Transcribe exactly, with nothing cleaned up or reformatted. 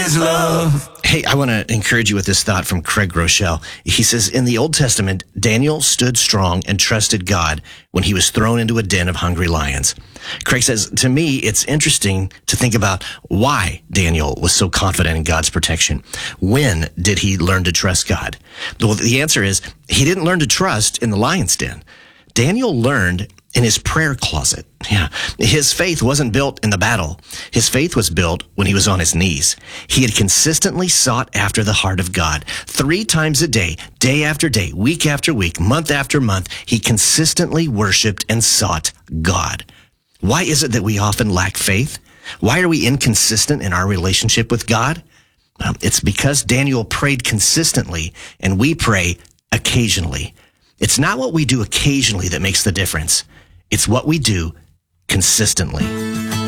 his love. Hey, I want to encourage you with this thought from Craig Rochelle. He says, in the Old Testament, Daniel stood strong and trusted God when he was thrown into a den of hungry lions. Craig says, to me, it's interesting to think about why Daniel was so confident in God's protection. When did he learn to trust God? Well, the answer is he didn't learn to trust in the lion's den. Daniel learned in his prayer closet. Yeah. His faith wasn't built in the battle. His faith was built when he was on his knees. He had consistently sought after the heart of God. Three times a day, day after day, week after week, month after month, he consistently worshiped and sought God. Why is it that we often lack faith? Why are we inconsistent in our relationship with God? Well, it's because Daniel prayed consistently and we pray occasionally. It's not what we do occasionally that makes the difference. It's what we do consistently.